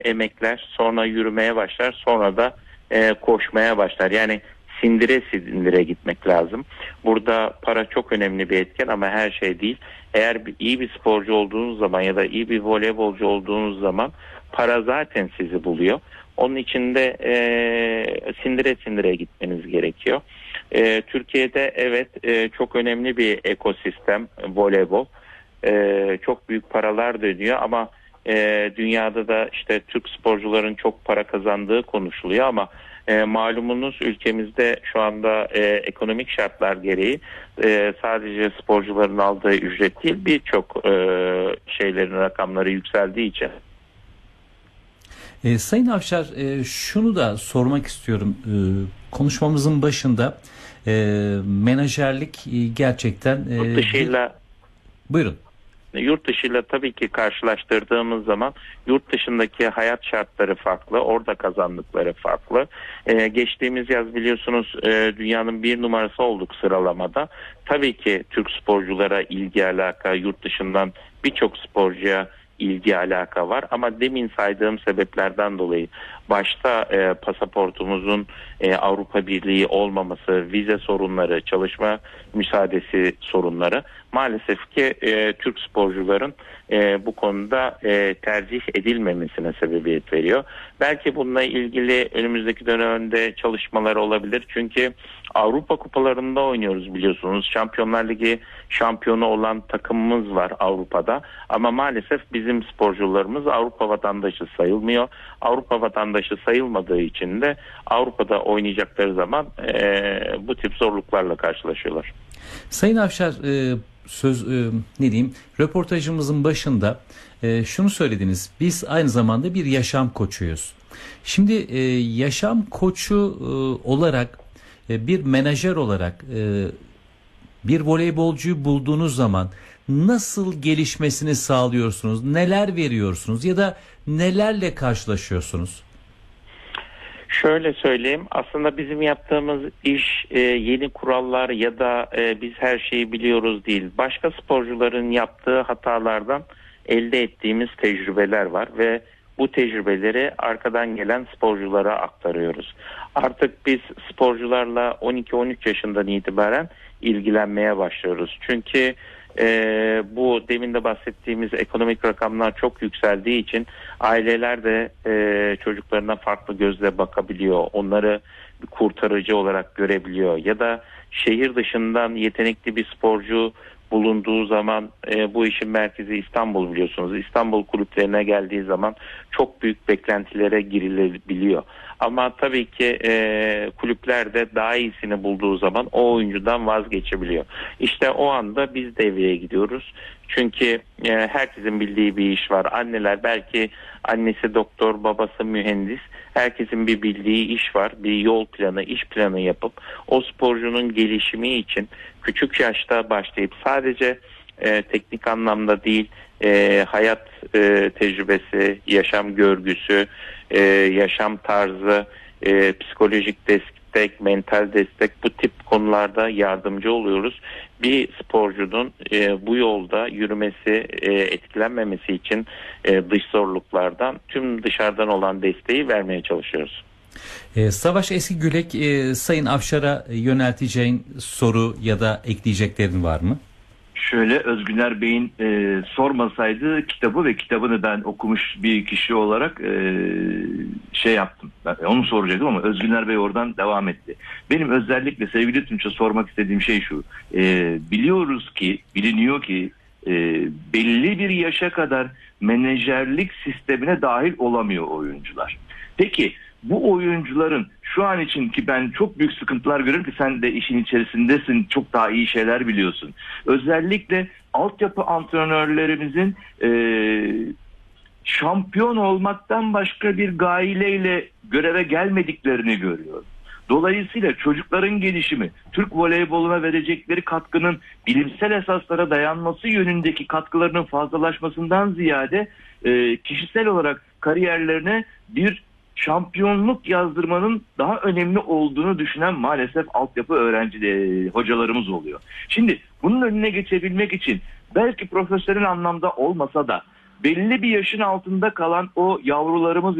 emekler, sonra yürümeye başlar, sonra da koşmaya başlar. Yani sindire sindire gitmek lazım. Burada para çok önemli bir etken ama her şey değil. Eğer iyi bir sporcu olduğunuz zaman ya da iyi bir voleybolcu olduğunuz zaman para zaten sizi buluyor. Onun için de sindire sindire gitmeniz gerekiyor. Türkiye'de evet çok önemli bir ekosistem voleybol. Çok büyük paralar dönüyor ama dünyada da işte Türk sporcuların çok para kazandığı konuşuluyor ama malumunuz ülkemizde şu anda ekonomik şartlar gereği sadece sporcuların aldığı ücret değil birçok şeylerin rakamları yükseldiği için. Sayın Avşar, şunu da sormak istiyorum. Konuşmamızın başında menajerlik gerçekten... Yurt dışıyla... Buyurun. Yurt dışıyla tabii ki karşılaştırdığımız zaman yurt dışındaki hayat şartları farklı, orada kazandıkları farklı. Geçtiğimiz yaz biliyorsunuz dünyanın bir numarası olduk sıralamada. Tabii ki Türk sporculara ilgi alaka, yurt dışından birçok sporcuya ilgi alaka var ama demin saydığım sebeplerden dolayı başta pasaportumuzun Avrupa Birliği olmaması, vize sorunları, çalışma müsaadesi sorunları maalesef ki Türk sporcuların bu konuda tercih edilmemesine sebebiyet veriyor. Belki bununla ilgili önümüzdeki dönemde çalışmalar olabilir. Çünkü Avrupa kupalarında oynuyoruz biliyorsunuz. Şampiyonlar Ligi şampiyonu olan takımımız var Avrupa'da. Ama maalesef bizim sporcularımız Avrupa vatandaşı sayılmıyor. Avrupa vatandaşı sayılmadığı için de Avrupa'da oynayacakları zaman bu tip zorluklarla karşılaşıyorlar. Sayın Avşar, röportajımızın başında şunu söylediniz. Biz aynı zamanda bir yaşam koçuyuz. Şimdi yaşam koçu olarak bir menajer olarak bir voleybolcuyu bulduğunuz zaman nasıl gelişmesini sağlıyorsunuz? Neler veriyorsunuz ya da nelerle karşılaşıyorsunuz? Şöyle söyleyeyim, aslında bizim yaptığımız iş yeni kurallar ya da biz her şeyi biliyoruz değil. Başka sporcuların yaptığı hatalardan elde ettiğimiz tecrübeler var ve bu tecrübeleri arkadan gelen sporculara aktarıyoruz. Artık biz sporcularla 12-13 yaşından itibaren ilgilenmeye başlıyoruz. Çünkü bu demin de bahsettiğimiz ekonomik rakamlar çok yükseldiği için aileler de çocuklarına farklı gözle bakabiliyor. Onları bir kurtarıcı olarak görebiliyor. Ya da şehir dışından yetenekli bir sporcu bulunduğu zaman bu işin merkezi İstanbul biliyorsunuz. İstanbul kulüplerine geldiği zaman çok büyük beklentilere girilebiliyor. Ama tabii ki kulüpler de daha iyisini bulduğu zaman o oyuncudan vazgeçebiliyor. İşte o anda biz devreye gidiyoruz. Çünkü herkesin bildiği bir iş var. Anneler belki annesi doktor, babası mühendis. Herkesin bir bildiği iş var. Bir yol planı, iş planı yapıp o sporcunun gelişimi için küçük yaşta başlayıp sadece teknik anlamda değil, hayat tecrübesi, yaşam görgüsü, yaşam tarzı, psikolojik destek, mental destek, bu tip konularda yardımcı oluyoruz. Bir sporcunun bu yolda yürümesi, etkilenmemesi için dış zorluklardan tüm dışarıdan olan desteği vermeye çalışıyoruz. Savaş Eskigülek, Sayın Avşar'a yönelteceğin soru ya da ekleyeceklerin var mı? Şöyle, Özgüner Bey'in sormasaydı kitabı ve kitabını ben okumuş bir kişi olarak şey yaptım. Ben onu soracaktım ama Özgüner Bey oradan devam etti. Benim özellikle sevgili Tunç'a sormak istediğim şey şu. Biliniyor ki belli bir yaşa kadar menajerlik sistemine dahil olamıyor oyuncular. Peki bu oyuncuların şu an için, ki ben çok büyük sıkıntılar görüyorum ki sen de işin içerisindesin, çok daha iyi şeyler biliyorsun. Özellikle altyapı antrenörlerimizin şampiyon olmaktan başka bir gayeyle göreve gelmediklerini görüyorum. Dolayısıyla çocukların gelişimi, Türk voleyboluna verecekleri katkının bilimsel esaslara dayanması yönündeki katkılarının fazlalaşmasından ziyade kişisel olarak kariyerlerine bir şampiyonluk yazdırmanın daha önemli olduğunu düşünen maalesef altyapı hocalarımız oluyor. Şimdi bunun önüne geçebilmek için belki profesyonel anlamda olmasa da belli bir yaşın altında kalan o yavrularımız